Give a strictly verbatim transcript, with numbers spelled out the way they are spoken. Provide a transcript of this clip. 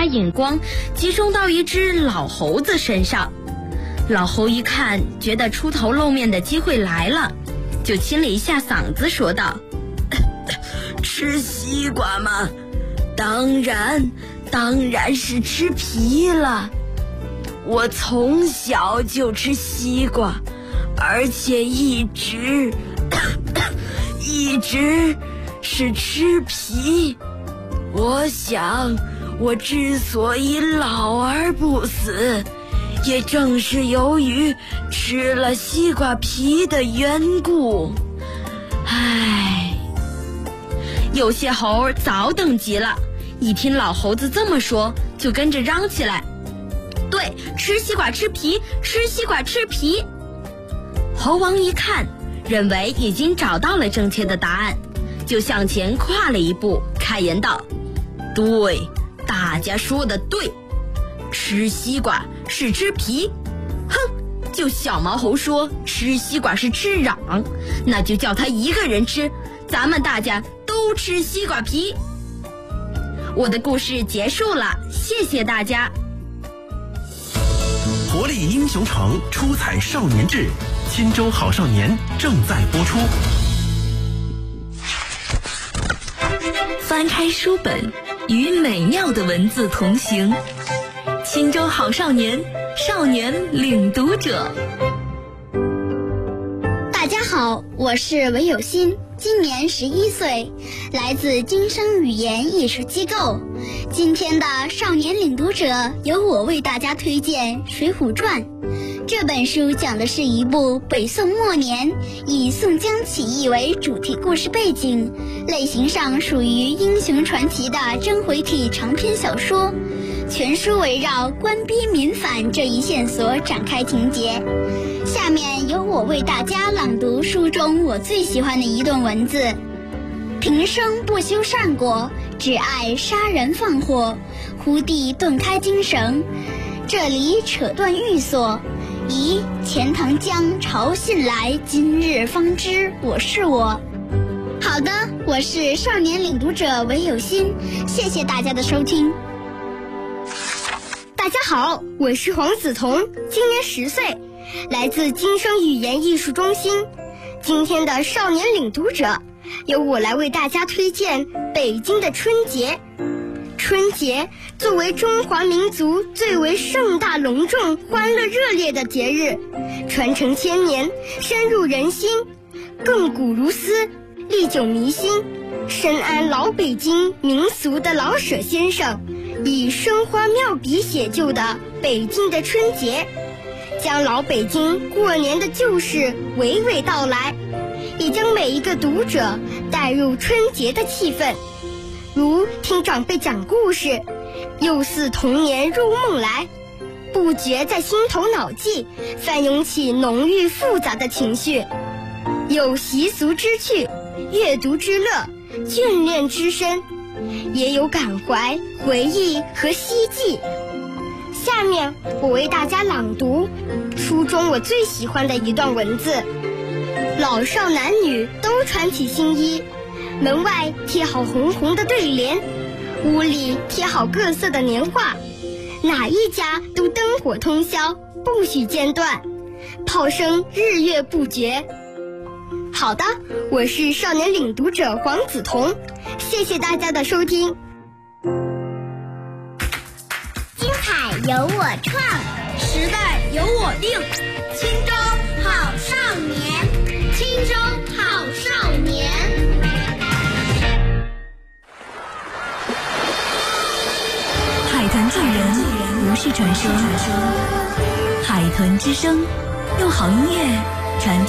把眼光集中到一只老猴子身上。老猴一看，觉得出头露面的机会来了，就清了一下嗓子说道： 吃西瓜吗？当然当然是吃皮了。我从小就吃西瓜，而且一直一直是吃皮。我想我之所以老而不死，也正是由于吃了西瓜皮的缘故。唉， 有些猴早等急了，一听老猴子这么说，就跟着嚷起来：对，吃西瓜吃皮，吃西瓜吃皮。猴王一看，认为已经找到了正确的答案，就向前跨了一步，开言道：对，大家说的对，吃西瓜是吃皮。哼，就小毛猴说吃西瓜是吃瓤，那就叫他一个人吃，咱们大家都吃西瓜皮。我的故事结束了，谢谢大家。 活力英雄城出彩少年志，钦州好少年正在播出。 翻开书本，与美妙的文字同行。钦州好少年，少年领读者。 大家好，我是韦有心，今年十一岁，来自京声语言艺术机构。今天的少年领读者由我为大家推荐《水浒传》。这本书讲的是一部北宋末年以宋江起义为主题故事背景，类型上属于英雄传奇的真回体长篇小说。全书围绕官逼民反这一线索展开情节。下面由我为大家朗读书中我最喜欢的一段文字：平生不修善果，只爱杀人放火，忽地顿开精神。这里扯断欲索，咦，钱塘江潮信来，今日方知我是我。好的，我是少年领读者韦有心，谢谢大家的收听。 大家好，我是黄梓彤，今年十岁，来自京声语言艺术中心。今天的少年领读者，由我来为大家推荐北京的春节。春节作为中华民族最为盛大隆重、欢乐热烈的节日，传承千年，深入人心，亘古如斯，历久弥新。深谙老北京民俗的老舍先生，以生花妙笔写就的北京的春节，将老北京过年的旧事娓娓道来，也将每一个读者带入春节的气氛，如听长辈讲故事，又似童年入梦来，不觉在心头脑际翻涌起浓郁复杂的情绪，有习俗之趣，阅读之乐，眷恋之深，也有感怀、回忆和希冀。下面我为大家朗读书中我最喜欢的一段文字：老少男女都穿起新衣，门外贴好红红的对联，屋里贴好各色的年画，哪一家都灯火通宵，不许间断，炮声日月不绝。好的，我是少年领读者黄梓彤，谢谢大家的收听。 精彩由我创， 时代由我定。钦州好少年，钦州好少年。 海豚巨人不是传说，海豚之声，用好音乐传递